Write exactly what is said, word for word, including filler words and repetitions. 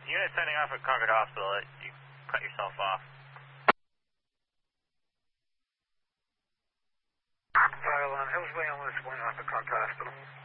Unit sending off at Concord Hospital, you cut yourself off. Dial on Hillsway, I'm going to off at Concord Hospital.